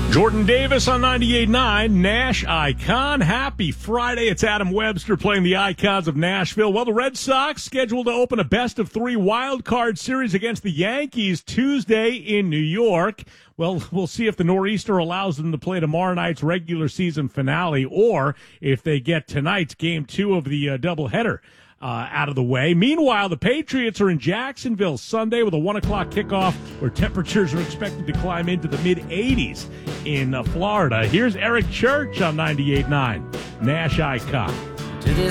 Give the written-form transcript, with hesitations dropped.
Jordan Davis on 98.9, Nash Icon. Happy Friday. It's Adam Webster playing the Icons of Nashville. Well, the Red Sox scheduled to open a best-of-3 wild card series against the Yankees Tuesday in New York. Well, we'll see if the Nor'easter allows them to play tomorrow night's regular season finale or if they get tonight's Game 2 of the doubleheader out of the way. Meanwhile, the Patriots are in Jacksonville Sunday with a 1 o'clock kickoff where temperatures are expected to climb into the mid-80s in Florida. Here's Eric Church on 98.9, Nash Icon.